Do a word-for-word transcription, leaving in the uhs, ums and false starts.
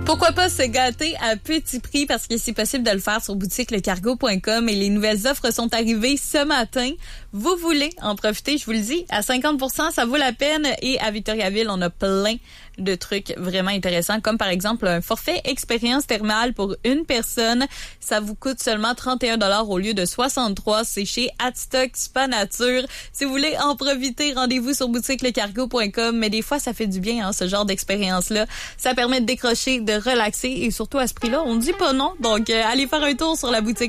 Pourquoi pas se gâter à petit prix parce que c'est possible de le faire sur boutique le cargo point com et les nouvelles offres sont arrivées ce matin. Vous voulez en profiter, je vous le dis, à cinquante pour cent, ça vaut la peine et à Victoriaville, on a plein de trucs vraiment intéressants comme par exemple un forfait expérience thermale pour une personne. Ça vous coûte seulement trente et un dollars au lieu de soixante-trois. C'est chez Adstock Spa Nature. Si vous voulez en profiter, rendez-vous sur boutique le cargo point com. Mais des fois, ça fait du bien, hein, ce genre d'expérience-là. Ça permet de décrocher, de relaxer et surtout à ce prix-là, on ne dit pas non. Donc, euh, allez faire un tour sur la boutique.